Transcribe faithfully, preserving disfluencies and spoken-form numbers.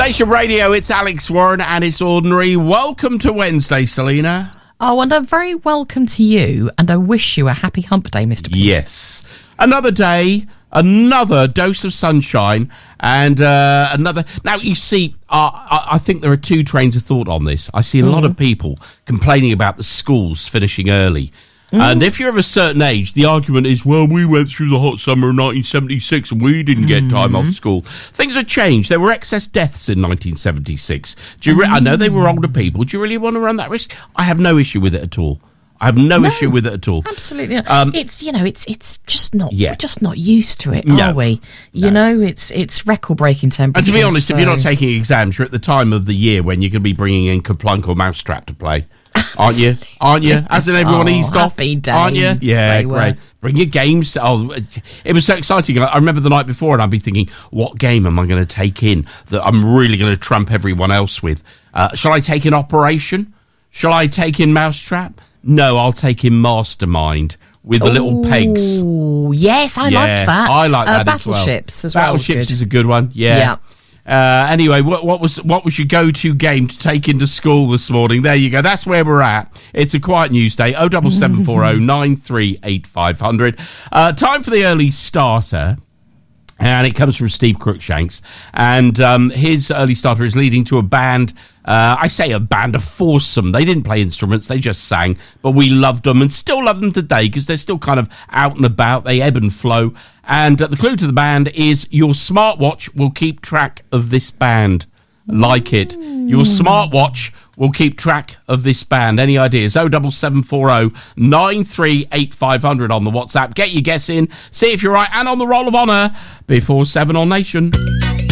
Nation Radio, it's Alex Warren and it's Ordinary. Welcome to Wednesday, Selena. Oh, and a very welcome to you, and I wish you a happy hump day, Mister P. Yes. Another day, another dose of sunshine, and uh, another... Now, you see, uh, I, I think there are two trains of thought on this. I see a mm. lot of people complaining about the schools finishing early. Mm. And if you're of a certain age, the argument is, well, we went through the hot summer of nineteen seventy-six and we didn't get time mm. off school. Things have changed. There were excess deaths in nineteen seventy-six. Do you re- mm. I know they were older people. Do you really want to run that risk? I have no issue with it at all. I have no, no issue with it at all. Absolutely not. Um, it's, you know, it's it's just not, yeah. we're just not used to it, no, are we? You no. know, it's it's record-breaking temperatures. And to be honest, so... if you're not taking exams, you're at the time of the year when you're going to be bringing in Kaplunk or Mousetrap to play. Aren't you? Aren't you? Hasn't everyone oh, eased off? Happy days. Aren't you? Yeah, they great. Were. Bring your games. Oh, it was so exciting. I remember the night before and I'd be thinking, what game am I going to take in that I'm really going to trump everyone else with? Uh, shall I take in Operation? Shall I take in Mousetrap? No, I'll take in Mastermind with the Ooh, little pegs. Oh, yes, I yeah, liked that. I like uh, that Battleships as well. as well. Battleships is a good one. Yeah. yeah. Uh, anyway, what, what was what was your go-to game to take into school this morning? There you go. That's where we're at. It's a quiet news day. oh seven seven four oh nine three eight five hundred. Uh, time for the early starter. And it comes from Steve Crookshanks. And um, his early starter is leading to a band. Uh, I say a band, a foursome. They didn't play instruments. They just sang. But we loved them and still love them today because they're still kind of out and about. They ebb and flow. And uh, the clue to the band is your smartwatch will keep track of this band. Like it. Your smartwatch will keep track of this band. Any ideas? oh seven seven four oh nine three eight five hundred on the WhatsApp. Get your guess in. See if you're right. And on the roll of honour before seven on Nation.